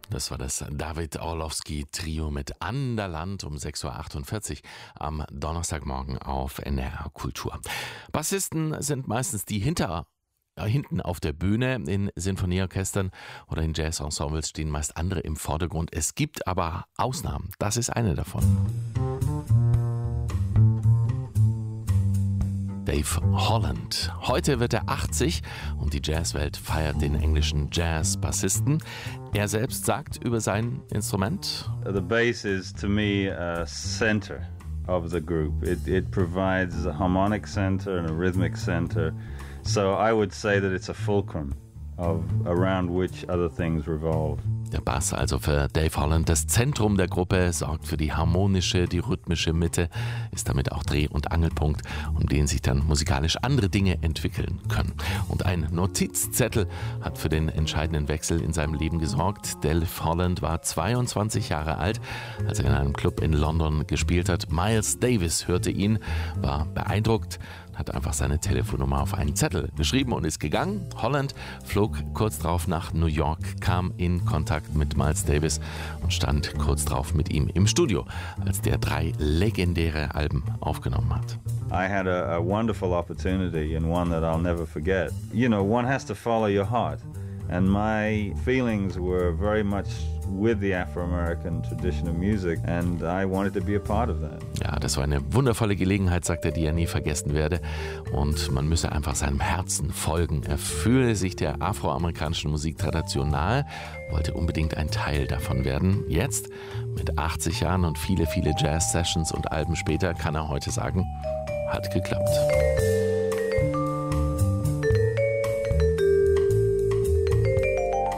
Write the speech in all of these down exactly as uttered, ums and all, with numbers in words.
Das war das David Orlowski Trio mit Anderland um sechs Uhr achtundvierzig am Donnerstagmorgen auf N D R Kultur. Bassisten sind meistens die hinter Hinten auf der Bühne. In Sinfonieorchestern oder in Jazzensembles stehen meist andere im Vordergrund. Es gibt aber Ausnahmen. Das ist eine davon. Dave Holland. Heute wird er achtzig und die Jazzwelt feiert den englischen Jazz-Bassisten. Er selbst sagt über sein Instrument: The bass is to me a center of the group. It, it provides a harmonic center and a rhythmic center. So I would say that it's a fulcrum of around which other things revolve. Der Bass, also für Dave Holland, das Zentrum der Gruppe, sorgt für die harmonische, die rhythmische Mitte, ist damit auch Dreh- und Angelpunkt, um den sich dann musikalisch andere Dinge entwickeln können. Und ein Notizzettel hat für den entscheidenden Wechsel in seinem Leben gesorgt. Dave Holland war zweiundzwanzig Jahre alt, als er in einem Club in London gespielt hat. Miles Davis hörte ihn, war beeindruckt, hat einfach seine Telefonnummer auf einen Zettel geschrieben und ist gegangen. Holland flog kurz darauf nach New York, kam in Kontakt mit Miles Davis und stand kurz darauf mit ihm im Studio, als der drei legendäre Alben aufgenommen hat. I had a, a wonderful opportunity and one that I'll never forget. You know, one has to follow your heart. And my feelings were very much with the Afro-American tradition of music, and I wanted to be a part of that. Ja, das war eine wundervolle Gelegenheit, sagt er, die er nie vergessen werde. Und man müsse einfach seinem Herzen folgen. Er fühle sich der afroamerikanischen Musiktradition nahe, wollte unbedingt ein Teil davon werden. Jetzt, mit achtzig Jahren und viele, viele Jazz-Sessions und Alben später, kann er heute sagen, hat geklappt.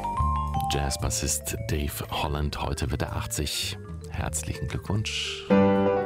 Jazzbassist Dave Holland, heute wird er achtzig. Herzlichen Glückwunsch.